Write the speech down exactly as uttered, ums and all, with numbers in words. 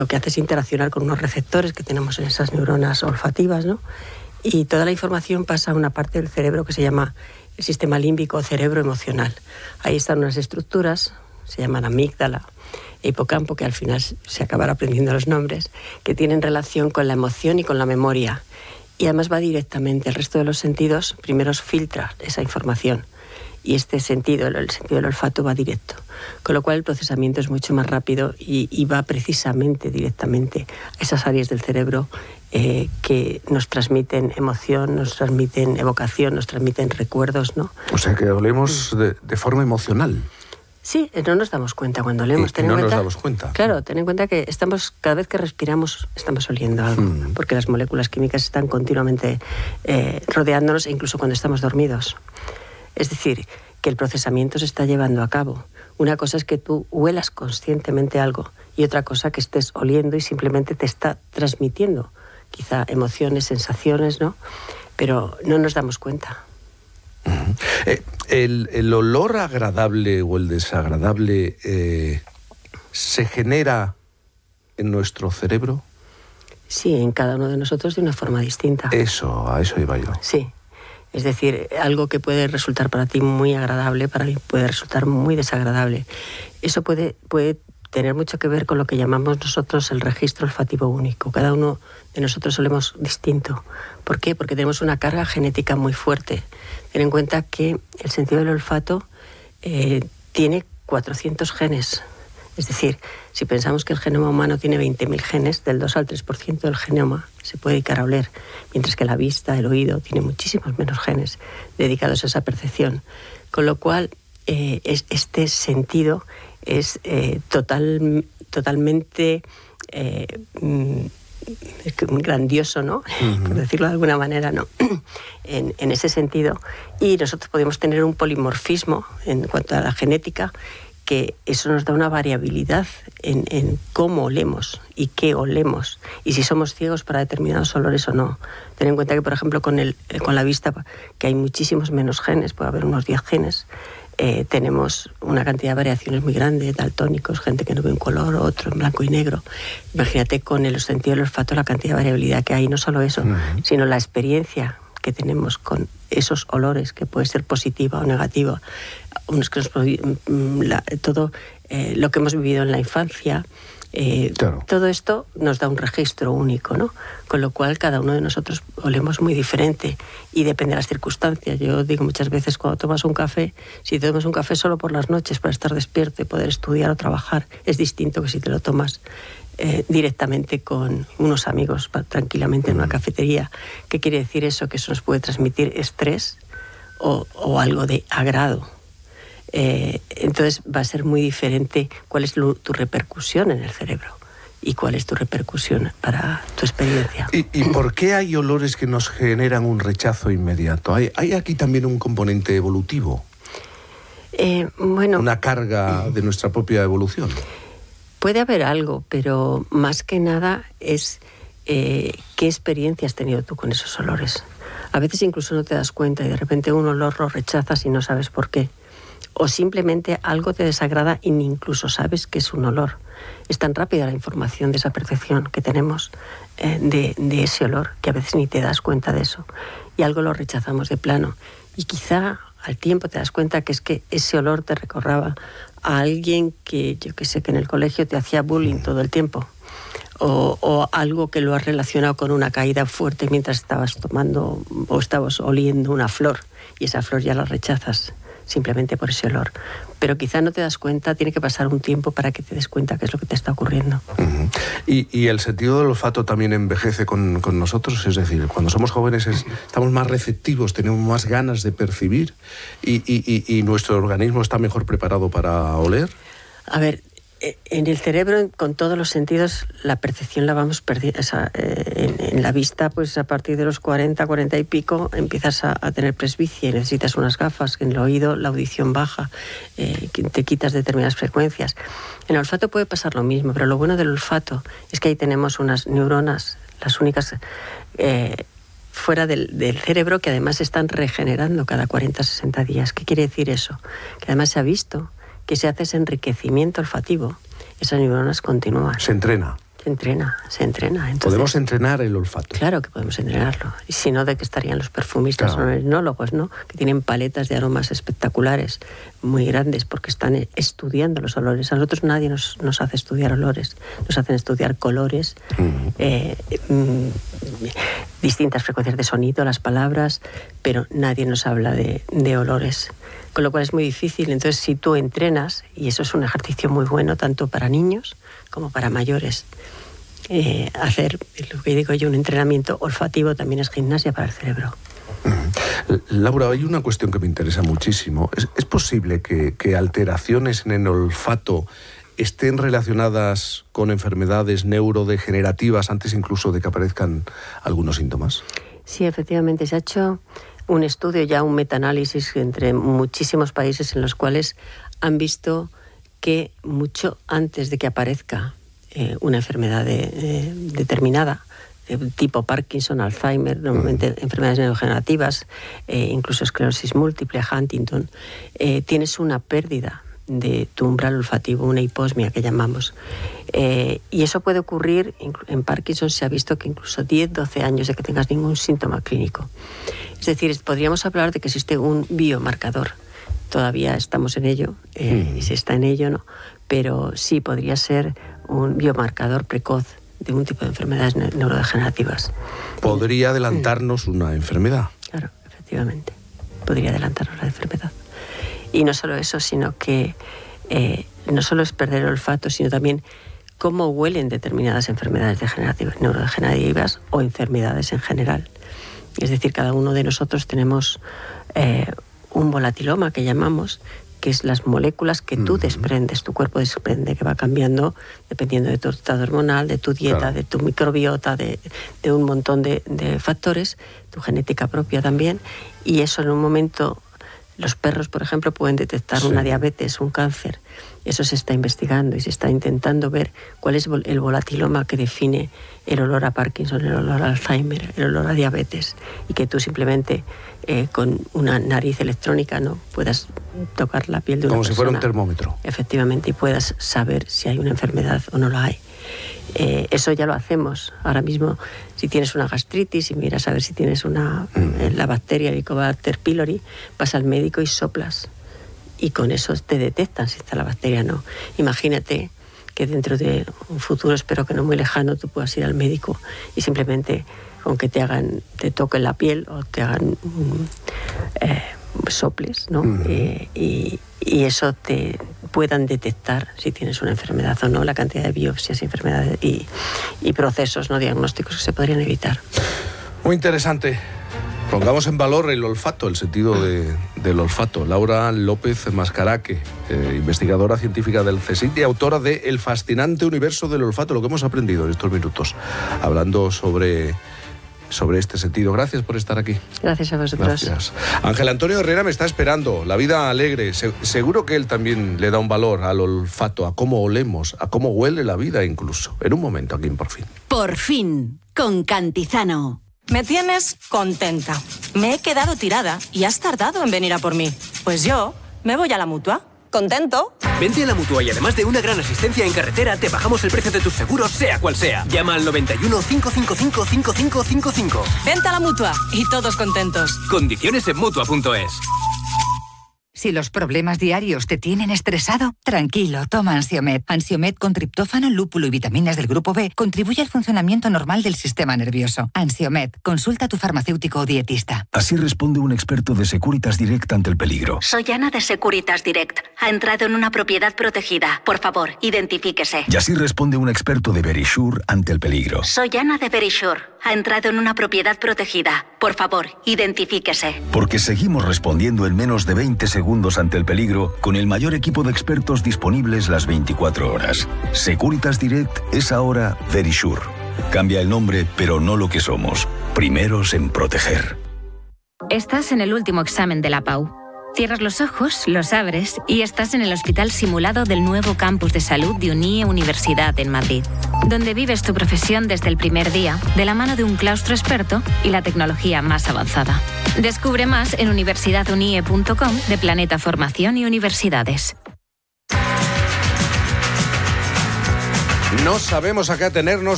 lo que hace es interaccionar con unos receptores que tenemos en esas neuronas olfativas, ¿no? Y toda la información pasa a una parte del cerebro que se llama el sistema límbico o cerebro emocional. Ahí están unas estructuras, se llaman amígdala e hipocampo, que al final se acabará aprendiendo los nombres, que tienen relación con la emoción y con la memoria. Y además va directamente. El resto de los sentidos primero filtra esa información. Y este sentido, el sentido del olfato, va directo. Con lo cual el procesamiento es mucho más rápido y, y va precisamente directamente a esas áreas del cerebro eh, que nos transmiten emoción, nos transmiten evocación, nos transmiten recuerdos, ¿no? O sea que olemos de, de forma emocional. Sí, no nos damos cuenta cuando olemos. Y, y no cuenta, nos damos cuenta. Claro, ten en cuenta que estamos, cada vez que respiramos estamos oliendo algo, mm. porque las moléculas químicas están continuamente eh, rodeándonos, e incluso cuando estamos dormidos. Es decir, que el procesamiento se está llevando a cabo. Una cosa es que tú huelas conscientemente algo y otra cosa que estés oliendo y simplemente te está transmitiendo quizá emociones, sensaciones, ¿no? Pero no nos damos cuenta. Uh-huh. Eh, el, el olor agradable o el desagradable eh, ¿se genera en nuestro cerebro? Sí, en cada uno de nosotros de una forma distinta. Eso, a eso iba yo. Sí. Es decir, algo que puede resultar para ti muy agradable, para mí puede resultar muy desagradable. Eso puede, puede tener mucho que ver con lo que llamamos nosotros el registro olfativo único. Cada uno de nosotros olemos distinto. ¿Por qué? Porque tenemos una carga genética muy fuerte. Ten en cuenta que el sentido del olfato eh, tiene cuatrocientos genes. Es decir, si pensamos que el genoma humano tiene veinte mil genes, del dos al tres por ciento del genoma se puede dedicar a oler, mientras que la vista, el oído, tiene muchísimos menos genes dedicados a esa percepción. Con lo cual, eh, es, este sentido es eh, total, totalmente eh, grandioso, ¿no? Uh-huh. Por decirlo de alguna manera, ¿no? En, en ese sentido. Y nosotros podemos tener un polimorfismo en cuanto a la genética, que eso nos da una variabilidad en, en cómo olemos y qué olemos, y si somos ciegos para determinados olores o no. Ten en cuenta que, por ejemplo, con, el, con la vista, que hay muchísimos menos genes, puede haber unos diez genes, eh, tenemos una cantidad de variaciones muy grande, daltónicos, gente que no ve un color, otro en blanco y negro. Imagínate con el sentido del olfato la cantidad de variabilidad que hay, no solo eso, uh-huh. sino la experiencia que tenemos con esos olores, que puede ser positiva o negativa, unos que nos, la, todo eh, lo que hemos vivido en la infancia, eh, claro. Todo esto nos da un registro único, ¿no? Con lo cual cada uno de nosotros olemos muy diferente y depende de las circunstancias. Yo digo muchas veces, cuando tomas un café, si te tomas un café solo por las noches para estar despierto y poder estudiar o trabajar, es distinto que si te lo tomas Eh, directamente con unos amigos tranquilamente en una cafetería. ¿Qué quiere decir eso? Que eso nos puede transmitir estrés o, o algo de agrado. Eh, entonces va a ser muy diferente cuál es lo, tu repercusión en el cerebro y cuál es tu repercusión para tu experiencia. ¿Y, y por qué hay olores que nos generan un rechazo inmediato? ¿Hay, hay aquí también un componente evolutivo? Eh, bueno, una carga de nuestra propia evolución. Puede haber algo, pero más que nada es eh, qué experiencia has tenido tú con esos olores. A veces incluso no te das cuenta y de repente un olor lo rechazas y no sabes por qué. O simplemente algo te desagrada y ni incluso sabes que es un olor. Es tan rápida la información de esa percepción que tenemos eh, de, de ese olor que a veces ni te das cuenta de eso. Y algo lo rechazamos de plano. Y quizá al tiempo te das cuenta que es que ese olor te recordaba a alguien que, yo que sé, que en el colegio te hacía bullying todo el tiempo. O, o algo que lo has relacionado con una caída fuerte mientras estabas tomando o estabas oliendo una flor y esa flor ya la rechazas simplemente por ese olor. Pero quizá no te das cuenta, tiene que pasar un tiempo para que te des cuenta qué es lo que te está ocurriendo. Uh-huh. y, y el sentido del olfato también envejece con, con nosotros, es decir, cuando somos jóvenes es, estamos más receptivos, tenemos más ganas de percibir y, y, y, y nuestro organismo está mejor preparado para oler. A ver, en el cerebro, con todos los sentidos, la percepción la vamos perdiendo. O sea, en, en la vista, pues a partir de los cuarenta, cuarenta y pico, empiezas a, a tener presbicia y necesitas unas gafas. En el oído, la audición baja, eh, te quitas determinadas frecuencias. En el olfato puede pasar lo mismo, pero lo bueno del olfato es que ahí tenemos unas neuronas, las únicas eh, fuera del, del cerebro, que además se están regenerando cada cuarenta, sesenta días. ¿Qué quiere decir eso? Que además se ha visto que se hace ese enriquecimiento olfativo, esas neuronas continúan. Se entrena. Se entrena, se entrena. Entonces, podemos entrenar el olfato. Claro que podemos entrenarlo. Y si no, ¿de qué estarían los perfumistas claro. o los etnólogos, ¿no? Que tienen paletas de aromas espectaculares, muy grandes, porque están estudiando los olores. A nosotros nadie nos, nos hace estudiar olores. Nos hacen estudiar colores, uh-huh. eh, mm, distintas frecuencias de sonido, las palabras, pero nadie nos habla de, de olores. Con lo cual es muy difícil. Entonces, si tú entrenas, y eso es un ejercicio muy bueno tanto para niños como para mayores, eh, hacer, lo que digo yo, un entrenamiento olfativo también es gimnasia para el cerebro. Laura, hay una cuestión que me interesa muchísimo. ¿Es, es posible que, que alteraciones en el olfato estén relacionadas con enfermedades neurodegenerativas antes incluso de que aparezcan algunos síntomas? Sí, efectivamente. Se ha hecho un estudio, ya un metaanálisis entre muchísimos países en los cuales han visto que mucho antes de que aparezca eh, una enfermedad de, eh, determinada, de tipo Parkinson, Alzheimer, normalmente mm. enfermedades neurodegenerativas, eh, incluso esclerosis múltiple, Huntington, eh, tienes una pérdida de tu umbral olfativo, una hiposmia que llamamos. Eh, y eso puede ocurrir, en Parkinson se ha visto que incluso diez, doce años de que tengas ningún síntoma clínico. Es decir, podríamos hablar de que existe un biomarcador. Todavía estamos en ello, eh, mm. y se está en ello, ¿no? Pero sí podría ser un biomarcador precoz de un tipo de enfermedades ne- neurodegenerativas. ¿Podría adelantarnos mm. una enfermedad? Claro, efectivamente. Podría adelantarnos la enfermedad. Y no solo eso, sino que eh, no solo es perder el olfato, sino también cómo huelen determinadas enfermedades degenerativas, neurodegenerativas o enfermedades en general. Es decir, cada uno de nosotros tenemos eh, un volatiloma que llamamos, que es las moléculas que tú desprendes, tu cuerpo desprende, que va cambiando dependiendo de tu estado hormonal, de tu dieta, claro. de tu microbiota, de, de un montón de, de factores, tu genética propia también, y eso en un momento... Los perros, por ejemplo, pueden detectar sí. una diabetes, un cáncer. Eso se está investigando y se está intentando ver cuál es el volatiloma que define el olor a Parkinson, el olor a Alzheimer, el olor a diabetes. Y que tú simplemente eh, con una nariz electrónica no puedas tocar la piel de una Como persona. Como si fuera un termómetro. Efectivamente, y puedas saber si hay una enfermedad o no la hay. Eh, eso ya lo hacemos. Ahora mismo, si tienes una gastritis y miras a ver si tienes una mm. la bacteria Helicobacter pylori, vas al médico y soplas. Y con eso te detectan si está la bacteria o no. Imagínate que dentro de un futuro, espero que no muy lejano, tú puedas ir al médico y simplemente con que te hagan, te toquen la piel o te hagan um, eh, soples, ¿no? Mm. Eh, y, y eso te puedan detectar si tienes una enfermedad o no, la cantidad de biopsias y enfermedades y, y procesos no diagnósticos que se podrían evitar. Muy interesante. Pongamos en valor el olfato, el sentido de, del olfato. Laura López Mascaraque, eh, investigadora científica del CSIC y autora de El fascinante universo del olfato, lo que hemos aprendido en estos minutos, hablando sobre... sobre este sentido. Gracias por estar aquí. Gracias a vosotros. Gracias. Ángel Antonio Herrera me está esperando. La vida alegre. Se- seguro que él también le da un valor al olfato, a cómo olemos, a cómo huele la vida incluso. En un momento aquí en Por Fin. Por Fin, con Cantizano. Me tienes contenta. Me he quedado tirada y has tardado en venir a por mí. Pues yo me voy a la Mutua. ¿Contento? Vente a la Mutua y además de una gran asistencia en carretera, te bajamos el precio de tus seguros, sea cual sea. Llama al noventa y uno, cinco cinco cinco, cinco cinco cinco cinco. Vente a la Mutua y todos contentos. Condiciones en Mutua punto es. Si los problemas diarios te tienen estresado, tranquilo, toma Ansiomed. Ansiomed con triptófano, lúpulo y vitaminas del grupo B contribuye al funcionamiento normal del sistema nervioso. Ansiomed, consulta a tu farmacéutico o dietista. Así responde un experto de Securitas Direct ante el peligro. Soy Ana de Securitas Direct. Ha entrado en una propiedad protegida. Por favor, identifíquese. Y así responde un experto de Verisure ante el peligro. Soy Ana de Verisure. Ha entrado en una propiedad protegida. Por favor, identifíquese. Porque seguimos respondiendo en menos de veinte segundos ante el peligro con el mayor equipo de expertos disponibles las veinticuatro horas. Securitas Direct es ahora Verisure. Cambia el nombre, pero no lo que somos. Primeros en proteger. Estás en el último examen de la P A U. Cierras los ojos, los abres y estás en el hospital simulado del nuevo campus de salud de UNIE Universidad en Madrid, donde vives tu profesión desde el primer día, de la mano de un claustro experto y la tecnología más avanzada. Descubre más en universidad unie punto com de Planeta Formación y Universidades. No sabemos a qué atenernos